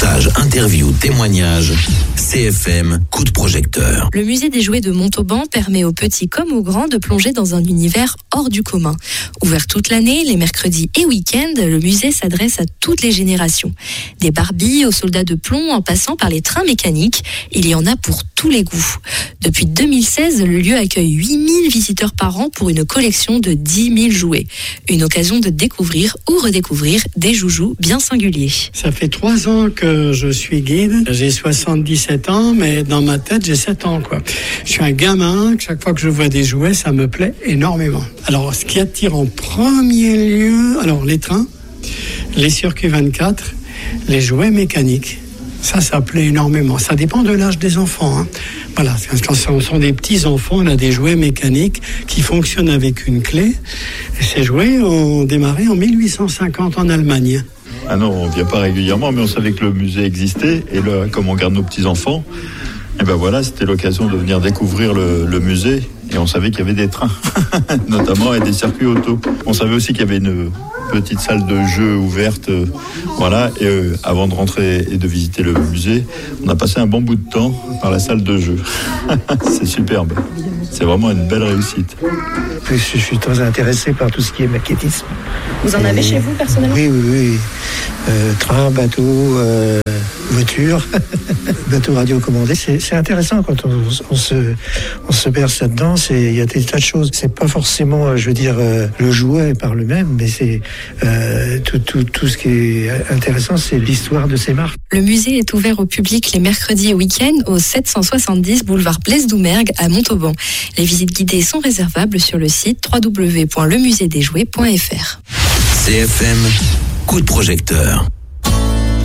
Reportages, interviews, témoignages. CFM, coup de projecteur. Le musée des jouets de Montauban permet aux petits comme aux grands de plonger dans un univers hors du commun. Ouvert toute l'année, les mercredis et week-ends, le musée s'adresse à toutes les générations. Des Barbies aux soldats de plomb en passant par les trains mécaniques, il y en a pour tous les goûts. Depuis 2016, le lieu accueille 8000 visiteurs par an pour une collection de 10 000 jouets. Une occasion de découvrir ou redécouvrir des joujoux bien singuliers. Ça fait 3 ans que je suis guide. J'ai 77 ans, mais dans ma tête, j'ai 7 ans, quoi. Je suis un gamin. Chaque fois que je vois des jouets, ça me plaît énormément. Alors, ce qui attire en premier lieu, alors les trains, les circuits 24, les jouets mécaniques. Ça plaît énormément. Ça dépend de l'âge des enfants, hein. Voilà, quand ce sont des petits enfants, on a des jouets mécaniques qui fonctionnent avec une clé. Et ces jouets ont démarré en 1850 en Allemagne. Ah non, on ne vient pas régulièrement, mais on savait que le musée existait. Et là, comme on garde nos petits-enfants, et ben voilà, c'était l'occasion de venir découvrir le musée. Et on savait qu'il y avait des trains, notamment, et des circuits auto. On savait aussi qu'il y avait une petite salle de jeu ouverte. Voilà, et avant de rentrer et de visiter le musée, on a passé un bon bout de temps par la salle de jeu. C'est superbe. C'est vraiment une belle réussite. Je suis très intéressé par tout ce qui est maquettisme. Vous en avez chez vous, personnellement ? Oui. Train, bateau, voiture, bateau radiocommandé. C'est intéressant quand on se berce là-dedans. Il y a des tas de choses. C'est pas forcément, le jouet par le même, mais c'est tout ce qui est intéressant, c'est l'histoire de ces marques. Le musée est ouvert au public les mercredis et week-ends au 770 boulevard Blaise Doumergue à Montauban. Les visites guidées sont réservables sur le site www.lemuseedesjouets.fr. CFM, coup de projecteur.